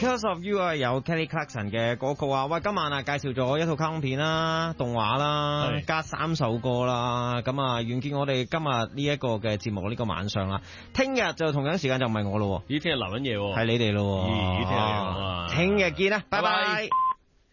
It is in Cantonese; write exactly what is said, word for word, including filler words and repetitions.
Because of You 啊，有 Kelly Clarkson 嘅歌曲啊。喂，今晚啊介紹咗一套卡通片啦、動畫啦，加三首歌啦。咁啊，完結我哋今日呢一個嘅節目呢個晚上啦。聽日就同樣時間就唔係我咯。 咦，聽日留緊嘢喎。 係你哋咯。 咦，聽日啊。 聽日見啦，拜拜。